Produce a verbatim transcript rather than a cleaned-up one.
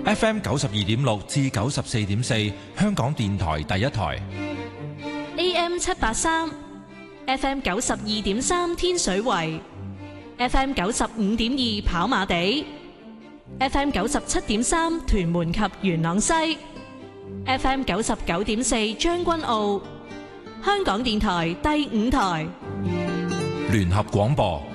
F M 九十二點六至九十四點四，香港電台第一台。 A M 七八三，F M 九十二點三天水圍，F M 九十五點二跑馬地，F M 九十七點三屯門及元朗西，F M 九十九點四將軍澳，香港電台第五台。 聯合廣播。